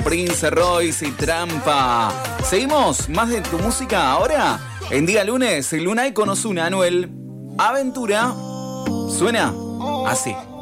Prince Royce y Trampa. Seguimos, más de tu música ahora. En día lunes, Lunay con Ozuna, Anuel. Aventura. Suena así.